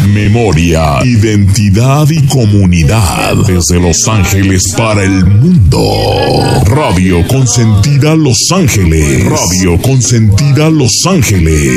Memoria, identidad y comunidad desde Los Ángeles para el mundo. Radio Consentida Los Ángeles. Radio Consentida Los Ángeles.